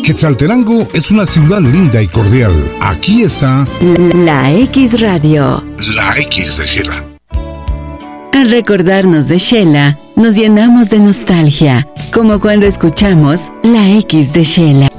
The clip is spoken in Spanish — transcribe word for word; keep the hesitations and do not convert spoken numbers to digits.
Quetzaltenango es una ciudad linda y cordial. Aquí está La X Radio. La X de Xela. Al recordarnos de Xela, nos llenamos de nostalgia, como cuando escuchamos La X de Xela.